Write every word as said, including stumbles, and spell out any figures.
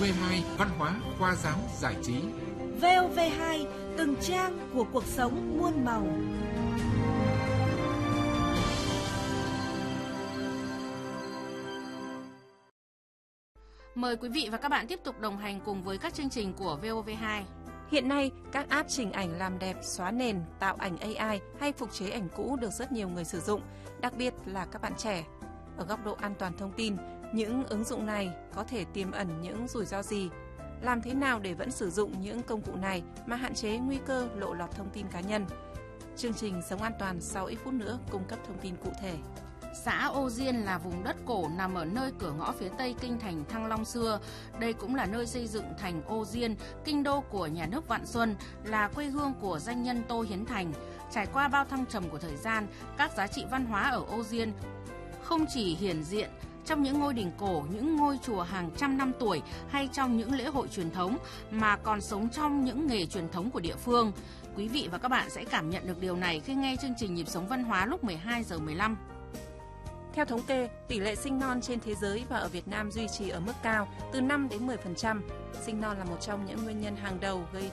vê hai Văn hóa, khoa giáo, giải trí. vê o vê hai, từng trang của cuộc sống muôn màu. Mời quý vị và các bạn tiếp tục đồng hành cùng với các chương trình của vê o vê hai. Hiện nay, các app chỉnh ảnh làm đẹp, xóa nền, tạo ảnh a i hay phục chế ảnh cũ được rất nhiều người sử dụng, đặc biệt là các bạn trẻ. Ở góc độ an toàn thông tin, những ứng dụng này có thể tiềm ẩn những rủi ro gì? Làm thế nào để vẫn sử dụng những công cụ này mà hạn chế nguy cơ lộ lọt thông tin cá nhân? Chương trình Sống An Toàn sau ít phút nữa cung cấp thông tin cụ thể. Xã Ô Diên là vùng đất cổ nằm ở nơi cửa ngõ phía tây kinh thành Thăng Long xưa. Đây cũng là nơi xây dựng thành Ô Diên, kinh đô của nhà nước Vạn Xuân, là quê hương của danh nhân Tô Hiến Thành. Trải qua bao thăng trầm của thời gian, các giá trị văn hóa ở Ô Diên không chỉ hiển diện trong những ngôi đình cổ, những ngôi chùa hàng trăm năm tuổi hay trong những lễ hội truyền thống, mà còn sống trong những nghề truyền thống của địa phương. Quý vị và các bạn sẽ cảm nhận được điều này khi nghe chương trình Nhịp sống văn hóa lúc mười hai giờ mười lăm. Theo thống kê, tỷ lệ sinh non trên thế giới và ở Việt Nam duy trì ở mức cao từ năm đến mười phần trăm. Sinh non là một trong những nguyên nhân hàng đầu gây